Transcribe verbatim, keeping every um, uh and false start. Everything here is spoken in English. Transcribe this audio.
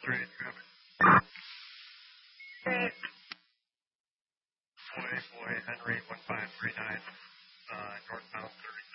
three, traffic. Boy, boy, Henry, one five three nine, uh, northbound thirty.